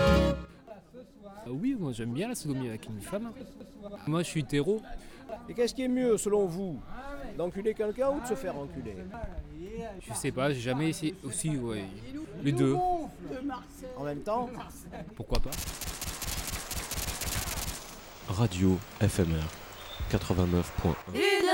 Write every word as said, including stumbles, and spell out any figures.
Oui, moi j'aime bien la sodomie avec une femme. Moi je suis hétéro. Et qu'est-ce qui est mieux selon vous, d'enculer quelqu'un ou de se faire enculer? Je sais pas, j'ai jamais essayé. Aussi, ouais. Les deux. En même temps? Pourquoi pas? Radio F M R quatre-vingt-neuf point un.